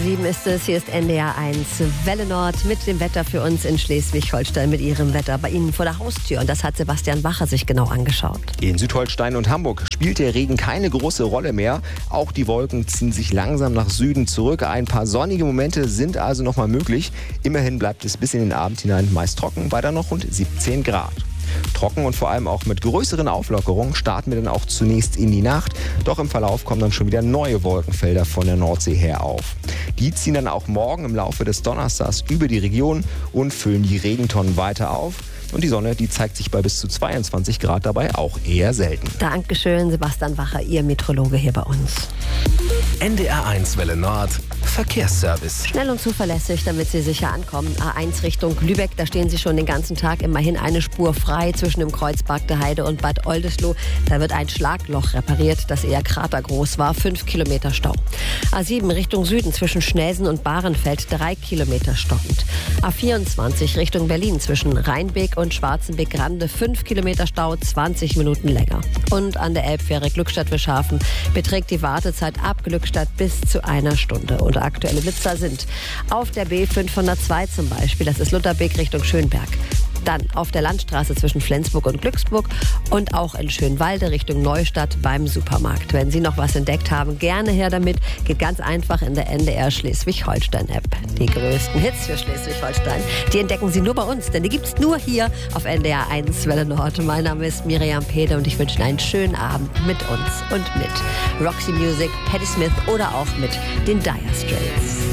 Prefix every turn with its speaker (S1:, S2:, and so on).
S1: 7 ist es. Hier ist NDR 1 Welle Nord mit dem Wetter für uns in Schleswig-Holstein, mit Ihrem Wetter bei Ihnen vor der Haustür. Und das hat Sebastian Wacher sich genau angeschaut.
S2: In Südholstein und Hamburg spielt der Regen keine große Rolle mehr. Auch die Wolken ziehen sich langsam nach Süden zurück. Ein paar sonnige Momente sind also noch mal möglich. Immerhin bleibt es bis in den Abend hinein meist trocken, bei dann noch rund 17 Grad. Trocken und vor allem auch mit größeren Auflockerungen starten wir dann auch zunächst in die Nacht. Doch im Verlauf kommen dann schon wieder neue Wolkenfelder von der Nordsee her auf. Die ziehen dann auch morgen im Laufe des Donnerstags über die Region und füllen die Regentonnen weiter auf. Und die Sonne, die zeigt sich bei bis zu 22 Grad dabei auch eher selten.
S1: Dankeschön, Sebastian Wacher, Ihr Meteorologe hier bei uns.
S3: NDR 1 Welle Nord Verkehrsservice.
S1: Schnell und zuverlässig, damit Sie sicher ankommen. A1 Richtung Lübeck, da stehen Sie schon den ganzen Tag immerhin eine Spur frei zwischen dem Kreuz Bagdeheide und Bad Oldesloe. Da wird ein Schlagloch repariert, das eher kratergroß war. 5 Kilometer Stau. A7 Richtung Süden zwischen Schnelsen und Bahrenfeld 3 Kilometer stockend. A24 Richtung Berlin zwischen Rheinbeek und Schwarzenbeck-Grande 5 Kilometer Stau, 20 Minuten länger. Und an der Elbfähre Glückstadt-Wischhafen beträgt die Wartezeit ab Glückstadt bis zu 1 Stunde. Und aktuelle Blitzer sind auf der B502 zum Beispiel, das ist Lutherbeek Richtung Schönberg. Dann auf der Landstraße zwischen Flensburg und Glücksburg und auch in Schönwalde Richtung Neustadt beim Supermarkt. Wenn Sie noch was entdeckt haben, gerne her damit. Geht ganz einfach in der NDR Schleswig-Holstein-App. Die größten Hits für Schleswig-Holstein, die entdecken Sie nur bei uns, denn die gibt's nur hier auf NDR 1 Welle Nord. Mein Name ist Miriam Pede und ich wünsche Ihnen einen schönen Abend mit uns und mit Roxy Music, Patti Smith oder auch mit den Dire Straits.